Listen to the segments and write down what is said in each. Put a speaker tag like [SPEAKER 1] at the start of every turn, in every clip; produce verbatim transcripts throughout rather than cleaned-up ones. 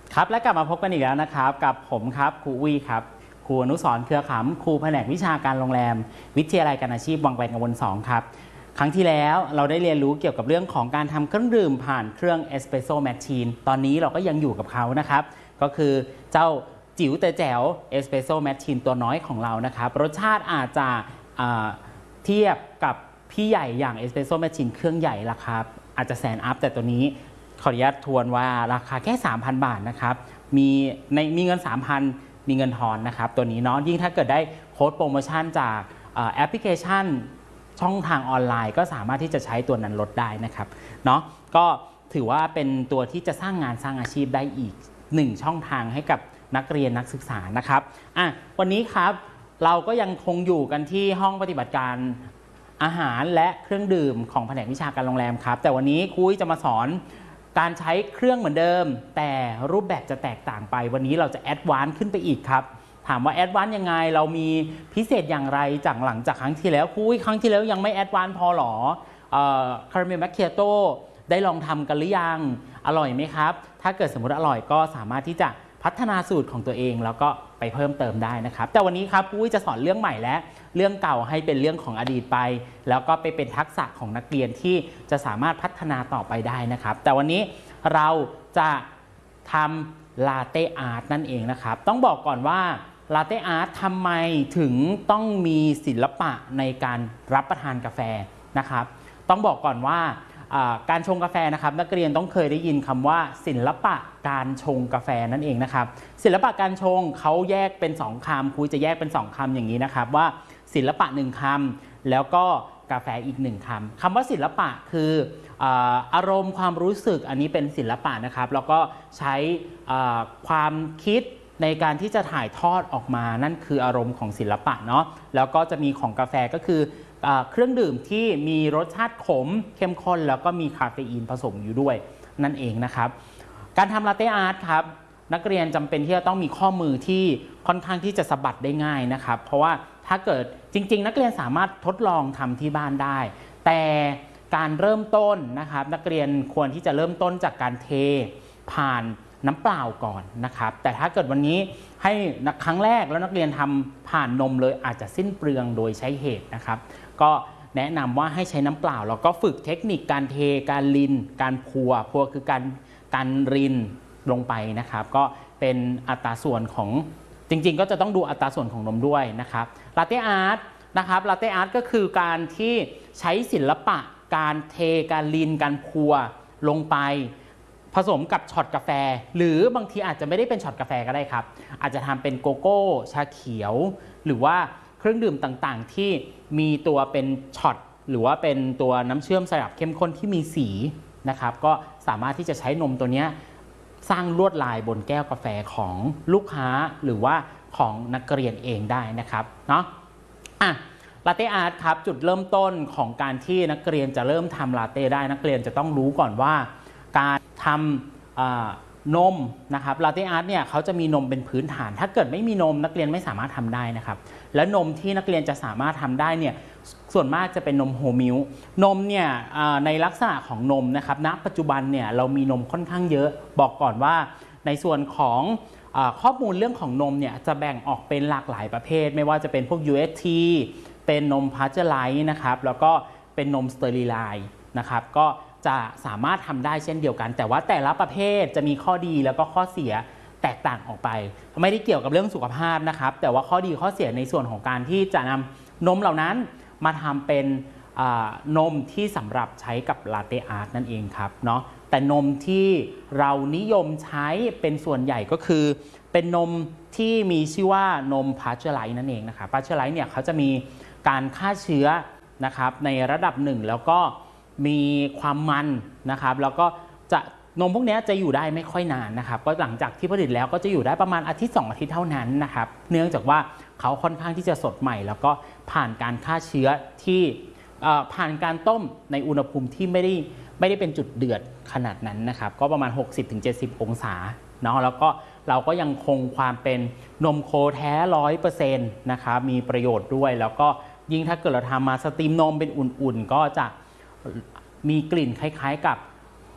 [SPEAKER 1] ครับและกลับมาพบกันอีกแล้วนะครับกับผมครับครูอุ้ยครับครูอนุสรณ์เครือขำครูแผนกวิชาการโรงแรมวิทยาลัยการอาชีพวังแวงกมลสองครับครั้งที่แล้วเราได้เรียนรู้เกี่ยวกับเรื่องของการทำเครื่องดื่มผ่านเครื่องเอสเปรสโซ่แมชชีนตอนนี้เราก็ยังอยู่กับเขานะครับก็คือเจ้าจิ๋วแต่แจ๋วเอสเปรสโซ่แมชชีนตัวน้อยของเรานะครับรสชาติอาจจะเทียบกับพี่ใหญ่อย่างเอสเปรสโซ่แมชชีนเครื่องใหญ่ราคาอาจจะแสนอัพแต่ตัวนี้ขออนุญาตทวนว่าราคาแค่ สามพัน บาทนะครับมีในมีเงิน สามพัน มีเงินทอนนะครับตัวนี้เนาะยิ่งถ้าเกิดได้โค้ดโปรโมชั่นจากแอปพลิเคชันช่องทางออนไลน์ก็สามารถที่จะใช้ตัวนั้นลดได้นะครับเนาะก็ถือว่าเป็นตัวที่จะสร้างงานสร้างอาชีพได้อีกหนึ่งช่องทางให้กับนักเรียนนักศึกษานะครับอ่ะวันนี้ครับเราก็ยังคงอยู่กันที่ห้องปฏิบัติการอาหารและเครื่องดื่มของแผนกวิชาการโรงแรมครับแต่วันนี้ครูจะมาสอนการใช้เครื่องเหมือนเดิมแต่รูปแบบจะแตกต่างไปวันนี้เราจะแอดวานซ์ขึ้นไปอีกครับถามว่าแอดวานซ์ยังไงเรามีพิเศษอย่างไรจากหลังจากครั้งที่แล้วคุยครั้งที่แล้วยังไม่แอดวานซ์พอหรอคาราเมลแมคเคียโต้ได้ลองทำกันหรือยังอร่อยไหมครับถ้าเกิดสมมติอร่อยก็สามารถที่จะพัฒนาสูตรของตัวเองแล้วก็ไปเพิ่มเติมได้นะครับแต่วันนี้ครับปุ้ยจะสอนเรื่องใหม่และเรื่องเก่าให้เป็นเรื่องของอดีตไปแล้วก็ไปเป็นทักษะของนักเรียนที่จะสามารถพัฒนาต่อไปได้นะครับแต่วันนี้เราจะทำลาเต้อาร์ตนั่นเองนะครับต้องบอกก่อนว่าลาเต้อาร์ตทำไมถึงต้องมีศิลปะในการรับประทานกาแฟนะครับต้องบอกก่อนว่าการชงกาแฟนะครับนักเรียนต้องเคยได้ยินคำว่าศิลปะการชงกาแฟนั่นเองนะครับศิลปะการชงเขาแยกเป็นสองคำครูจะแยกเป็นสองคำอย่างนี้นะครับว่าศิลปะหนึ่งคำแล้วก็กาแฟอีกหนึ่งคำคำว่าศิลปะคืออารมณ์ความรู้สึกอันนี้เป็นศิลปะนะครับแล้วก็ใช้ความคิดในการที่จะถ่ายทอดออกมานั่นคืออารมณ์ของศิลปะเนาะแล้วก็จะมีของกาแฟก็คือเครื่องดื่มที่มีรสชาติขมเข้มข้นแล้วก็มีคาเฟอีนผสมอยู่ด้วยนั่นเองนะครับการทำลาเต้อาร์ตครับนักเรียนจำเป็นที่จะต้องมีข้อมือที่ค่อนข้างที่จะสะบัดได้ง่ายนะครับเพราะว่าถ้าเกิดจริงๆนักเรียนสามารถทดลองทำที่บ้านได้แต่การเริ่มต้นนะครับนักเรียนควรที่จะเริ่มต้นจากการเทผ่านน้ำเปล่าก่อนนะครับแต่ถ้าเกิดวันนี้ให้ครั้งแรกแล้วนักเรียนทำผ่านนมเลยอาจจะสิ้นเปลืองโดยใช้เหตุนะครับก็แนะนำว่าให้ใช้น้ำเปล่าแล้วก็ฝึกเทคนิคการเทการรินการพัวพัวคือการการรินลงไปนะครับก็เป็นอัตราส่วนของจริงๆก็จะต้องดูอัตราส่วนของนมด้วยนะครับลาเต้อาร์ตนะครับลาเต้อาร์ตก็คือการที่ใช้ศิลปะการเทการรินการพัวลงไปผสมกับช็อตกาแฟหรือบางทีอาจจะไม่ได้เป็นช็อตกาแฟก็ได้ครับอาจจะทำเป็นโกโก้ชาเขียวหรือว่าเครื่องดื่มต่างๆที่มีตัวเป็นช็อตหรือว่าเป็นตัวน้ำเชื่อมสลับเข้มข้นที่มีสีนะครับก็สามารถที่จะใช้นมตัวนี้สร้างลวดลายบนแก้วกาแฟของลูกค้าหรือว่าของนักเรียนเองได้นะครับเนาะอ่ะลาเต้อาร์ตครับจุดเริ่มต้นของการที่นักเรียนจะเริ่มทำลาเต้ได้นักเรียนจะต้องรู้ก่อนว่าการทำนมนะครับลาเต้อาร์ตเนี่ยเขาจะมีนมเป็นพื้นฐานถ้าเกิดไม่มีนมนักเรียนไม่สามารถทำได้นะครับและนมที่นักเรียนจะสามารถทำได้เนี่ยส่วนมากจะเป็นนมโฮลมิลค์นมเนี่ยในลักษณะของนมนะครับณปัจจุบันเนี่ยเรามีนมค่อนข้างเยอะบอกก่อนว่าในส่วนของข้อมูลเรื่องของนมเนี่ยจะแบ่งออกเป็นหลากหลายประเภทไม่ว่าจะเป็นพวก ยู เอช ที เป็นนมพาสเจอร์ไลซ์นะครับแล้วก็เป็นนมสเตอริไลซ์นะครับก็จะสามารถทำได้เช่นเดียวกันแต่ว่าแต่ละประเภทจะมีข้อดีแล้วก็ข้อเสียแตกต่างออกไปไม่ได้เกี่ยวกับเรื่องสุขภาพนะครับแต่ว่าข้อดีข้อเสียในส่วนของการที่จะนำนมเหล่านั้นมาทำเป็นนมที่สำหรับใช้กับลาเต้อาร์ตนั่นเองครับเนาะแต่นมที่เรานิยมใช้เป็นส่วนใหญ่ก็คือเป็นนมที่มีชื่อว่านมพาสเจอร์ไลซ์นั่นเองนะครับพาสเจอร์ไลซ์เนี่ยเขาจะมีการฆ่าเชื้อนะครับในระดับหนึ่งแล้วก็มีความมันนะครับแล้วก็จะนมพวกนี้จะอยู่ได้ไม่ค่อยนานนะครับก็หลังจากที่ผลิตแล้วก็จะอยู่ได้ประมาณอาทิตย์สองอาทิตย์เท่านั้นนะครับเนื่องจากว่าเขาค่อนข้างที่จะสดใหม่แล้วก็ผ่านการฆ่าเชื้อที่ผ่านการต้มในอุณหภูมิที่ไม่ได้ไม่ได้เป็นจุดเดือดขนาดนั้นนะครับก็ประมาณ หกสิบถึงเจ็ดสิบ องศาเนาะแล้วก็เราก็ยังคงความเป็นนมโคแท้ ร้อยเปอร์เซ็นต์ นะครับมีประโยชน์ด้วยแล้วก็ยิ่งถ้าเกิดเราทำมาสตรีมนมเป็นอุ่นๆก็จะมีกลิ่นคล้ายๆกับ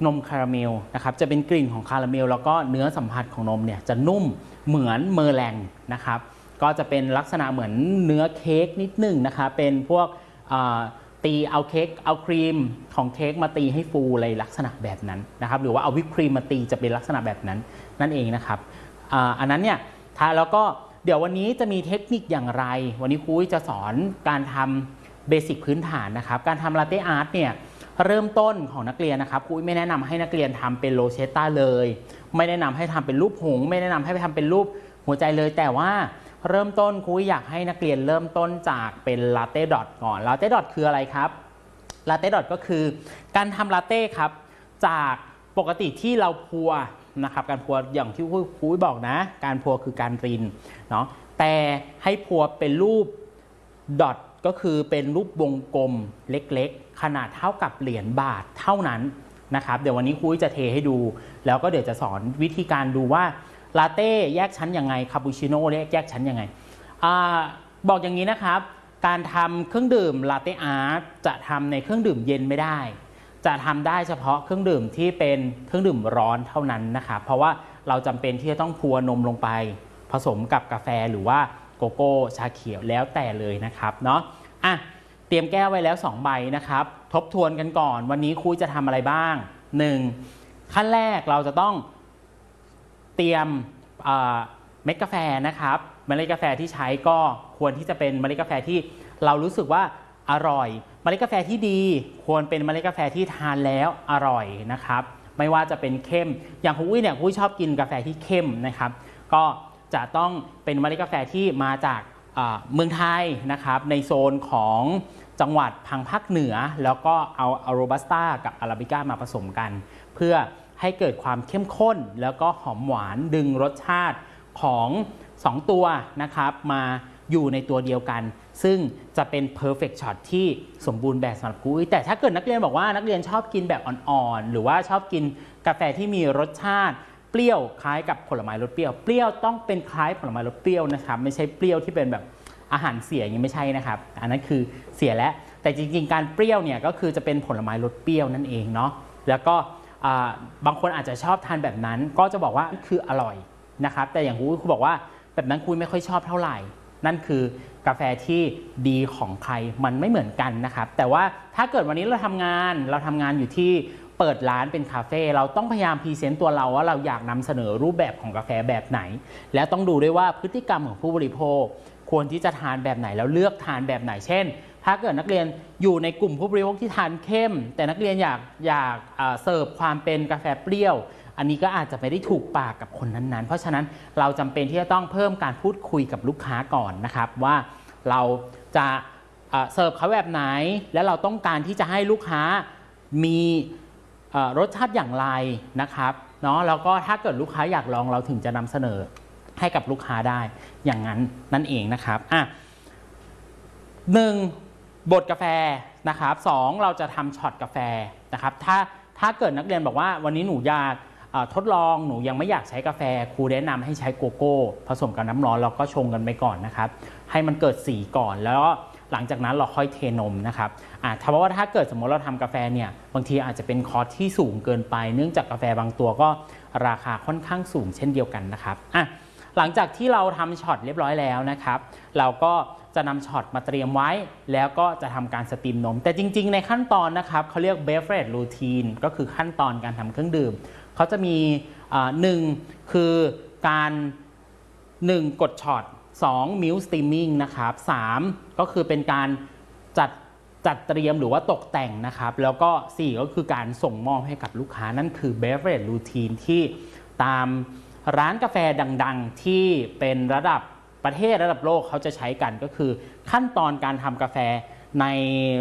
[SPEAKER 1] นมคาราเมลนะครับจะเป็นกลิ่นของคาราเมลแล้วก็เนื้อสัมผัสของนมเนี่ยจะนุ่มเหมือนเมอร์แรงนะครับก็จะเป็นลักษณะเหมือนเนื้อเค้กนิดหนึ่งนะคะเป็นพวกตีเอาเค้กเอาครีมของเค้กมาตีให้ฟูอะไรลักษณะแบบนั้นนะครับหรือว่าเอาวิปครีมมาตีจะเป็นลักษณะแบบนั้นนั่นเองนะครับ อันนั้นเนี่ยถ้าแล้วก็เดี๋ยววันนี้จะมีเทคนิคอย่างไรวันนี้ครูจะสอนการทำเบสิกพื้นฐานนะครับการทำลาเต้อาร์ตเนี่ยเริ่มต้นของนักเรียนนะครับครูไม่แนะนำให้นักเรียนทำเป็นโรเชตต้าเลยไม่แนะนำให้ทำเป็นรูปหงส์ไม่แนะนำให้ไปทำเป็นรูปหัวใจเลยแต่ว่าเริ่มต้นครูอยากให้นักเรียนเริ่มต้นจากเป็นลาเต้ดอทก่อนลาเต้ดอทคืออะไรครับลาเต้ดอทก็คือการทำลาเต้ครับจากปกติที่เราพัวนะครับการพัวอย่างที่ครูบอกนะการพัวคือการรินเนาะแต่ให้พัวเป็นรูปดอทก็คือเป็นรูปวงกลมเล็กๆขนาดเท่ากับเหรียญบาทเท่านั้นนะครับเดี๋ยววันนี้ครูจะเทให้ดูแล้วก็เดี๋ยวจะสอนวิธีการดูว่าลาเต้แยกชั้นยังไงคาปูชิโน่แยกชั้นยังไง อ, บอกอย่างนี้นะครับการทำเครื่องดื่มลาเต้อาร์ตจะทำในเครื่องดื่มเย็นไม่ได้จะทำได้เฉพาะเครื่องดื่มที่เป็นเครื่องดื่มร้อนเท่านั้นนะครับเพราะว่าเราจำเป็นที่จะต้องพัวนมลงไปผสมกับกาแฟหรือว่าโกโก้ชาเขียวแล้วแต่เลยนะครับเนาะอ่ะเตรียมแก้วไว้แล้วสองใบนะครับทบทวนกันก่อนวันนี้ครูจะทำอะไรบ้างหนึ่งขั้นแรกเราจะต้องเตรียมเม็ดกาแฟนะครับเมล็ดกาแฟที่ใช้ก็ควรที่จะเป็นเมล็ดกาแฟที่เรารู้สึกว่าอร่อยเมล็ดกาแฟที่ดีควรเป็นเมล็ดกาแฟที่ทานแล้วอร่อยนะครับไม่ว่าจะเป็นเข้มอย่างคุณอุ้ยเนี่ยคุณอุ้ยชอบกินกาแฟที่เข้มนะครับก็จะต้องเป็นเมล็ดกาแฟที่มาจากเมืองไทยนะครับในโซนของจังหวัดทางภาคเหนือแล้วก็เอาอาโรบัสต้ากับอาราบิก้ามาผสมกันเพื่อให้เกิดความเข้มข้นแล้วก็หอมหวานดึงรสชาติของสองตัวนะครับมาอยู่ในตัวเดียวกันซึ่งจะเป็น perfect shot ที่สมบูรณ์แบบสำหรับกุ้ยแต่ถ้าเกิดนักเรียนบอกว่านักเรียนชอบกินแบบอ่อนๆหรือว่าชอบกินกาแฟที่มีรสชาติเปรี้ยวคล้ายกับผลไม้รสเปรี้ยวเปรี้ยวต้องเป็นคล้ายผลไม้รสเปรี้ยวนะครับไม่ใช่เปรี้ยวที่เป็นแบบอาหารเสียอย่างนี้ไม่ใช่นะครับอันนั้นคือเสียแล้วแต่จริงๆการเปรี้ยวเนี่ยก็คือจะเป็นผลไม้รสเปรี้ยวนั่นเองเนาะแล้วก็บางคนอาจจะชอบทานแบบนั้นก็จะบอกว่าคืออร่อยนะครับแต่อย่างครูครูบอกว่าแบบนั้นครูไม่ค่อยชอบเท่าไหร่นั่นคือกาแฟที่ดีของใครมันไม่เหมือนกันนะครับแต่ว่าถ้าเกิดวันนี้เราทำงานเราทำงานอยู่ที่เปิดร้านเป็นคาเฟ่เราต้องพยายามพรีเซนต์ตัวเราว่าเราอยากนำเสนอรูปแบบของกาแฟแบบไหนแล้วต้องดูด้วยว่าพฤติกรรมของผู้บริโภคควรที่จะทานแบบไหนแล้วเลือกทานแบบไหนเช่นถ้าเกิดนักเรียนอยู่ในกลุ่มผู้บริโภคที่ทานเข้มแต่นักเรียนอยากอยากเสิร์ฟความเป็นกาแฟเปรี้ยวอันนี้ก็อาจจะไม่ได้ถูกปากกับคนนั้นๆเพราะฉะนั้นเราจำเป็นที่จะต้องเพิ่มการพูดคุยกับลูกค้าก่อนนะครับว่าเราจะเสิร์ฟเขาแบบไหนและเราต้องการที่จะให้ลูกค้ามีรสชาติอย่างไรนะครับเนาะแล้วก็ถ้าเกิดลูกค้าอยากลองเราถึงจะนำเสนอให้กับลูกค้าได้อย่างนั้นนั่นเองนะครับอ่ะหนึ่งบดกาแฟนะครับสองเราจะทำช็อตกาแฟนะครับถ้าถ้าเกิดนักเรียนบอกว่าวันนี้หนูอยากทดลองหนูยังไม่อยากใช้กาแฟครูแนะนำให้ใช้โกโก้ผสมกับน้ำร้อนแล้วก็ชงกันไปก่อนนะครับให้มันเกิดสีก่อนแล้วหลังจากนั้นเราค่อยเทนมนะครับอ่าถ้าว่าถ้าเกิดสมมติเราทำกาแฟเนี่ยบางทีอาจจะเป็นคอสที่สูงเกินไปเนื่องจากกาแฟบางตัวก็ราคาค่อนข้างสูงเช่นเดียวกันนะครับอ่ะหลังจากที่เราทำช็อตเรียบร้อยแล้วนะครับเราก็จะนำช็อตมาเตรียมไว้แล้วก็จะทำการสตรีมนมแต่จริงๆในขั้นตอนนะครับเขาเรียก beverage routine ก็คือขั้นตอนการทำเครื่องดื่มเขาจะมีหนึ่งคือการหนึ่งกดช็อตสอง milk steaming นะครับสามก็คือเป็นการจัดจัดเตรียมหรือว่าตกแต่งนะครับแล้วก็สี่ก็คือการส่งมอบให้กับลูกค้านั่นคือ beverage routine ที่ตามร้านกาแฟดังๆที่เป็นระดับประเทศระดับโลกเขาจะใช้กันก็คือขั้นตอนการทำกาแฟใน